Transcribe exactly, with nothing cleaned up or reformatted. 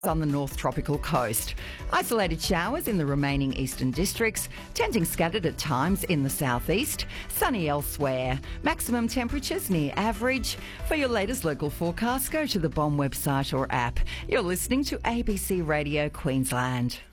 on the North Tropical Coast. Isolated showers in the remaining eastern districts, tending scattered at times in the southeast, sunny elsewhere. Maximum temperatures near average. For your latest local forecast, go to the B O M website or app. You're listening to A B C Radio Queensland.